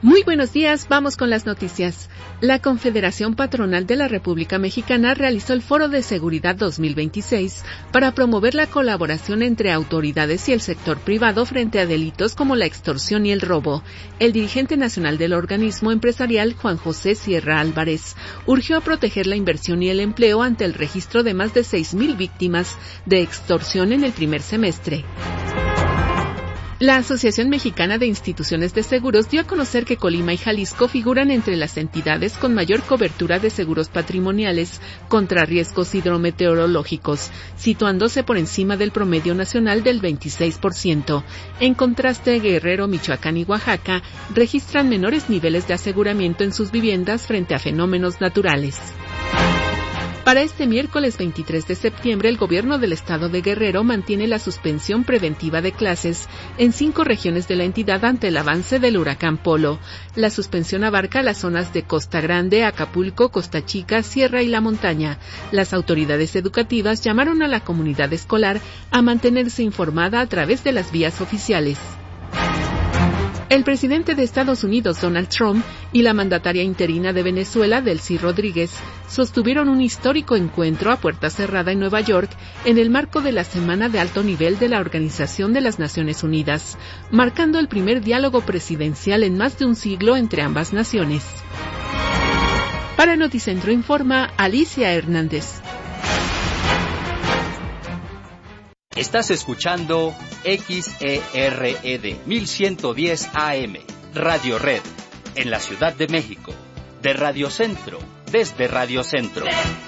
Muy buenos días, vamos con las noticias. La Confederación Patronal de la República Mexicana realizó el Foro de Seguridad 2026 para promover la colaboración entre autoridades y el sector privado frente a delitos como la extorsión y el robo. El dirigente nacional del organismo empresarial, Juan José Sierra Álvarez, urgió a proteger la inversión y el empleo ante el registro de más de 6,000 víctimas de extorsión en el primer semestre. La Asociación Mexicana de Instituciones de Seguros dio a conocer que Colima y Jalisco figuran entre las entidades con mayor cobertura de seguros patrimoniales contra riesgos hidrometeorológicos, situándose por encima del promedio nacional del 26%. En contraste, Guerrero, Michoacán y Oaxaca registran menores niveles de aseguramiento en sus viviendas frente a fenómenos naturales. Para este miércoles 23 de septiembre, el gobierno del estado de Guerrero mantiene la suspensión preventiva de clases en 5 regiones de la entidad ante el avance del huracán Polo. La suspensión abarca las zonas de Costa Grande, Acapulco, Costa Chica, Sierra y La Montaña. Las autoridades educativas llamaron a la comunidad escolar a mantenerse informada a través de las vías oficiales. El presidente de Estados Unidos, Donald Trump, y la mandataria interina de Venezuela, Delcy Rodríguez, sostuvieron un histórico encuentro a puerta cerrada en Nueva York en el marco de la Semana de Alto Nivel de la Organización de las Naciones Unidas, marcando el primer diálogo presidencial en más de un siglo entre ambas naciones. Para Noticentro Informa, Alicia Hernández. Estás escuchando XERED 1110 AM, Radio Red, en la Ciudad de México, de Radio Centro, desde Radio Centro.